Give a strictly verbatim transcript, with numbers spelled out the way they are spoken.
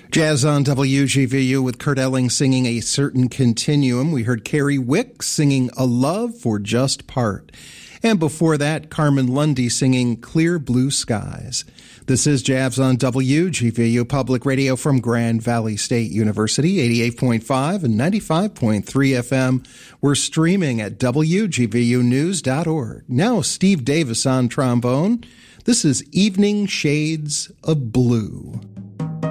Jazz on W G V U with Kurt Elling singing A Certain Continuum. We heard Carrie Wick singing A Love for Just Part. And before that, Carmen Lundy singing Clear Blue Skies. This is Jazz on W G V U Public Radio from Grand Valley State University, eighty-eight point five and ninety-five point three F M. We're streaming at W G V U news dot org. Now, Steve Davis on trombone. This is Evening Shades of Blue.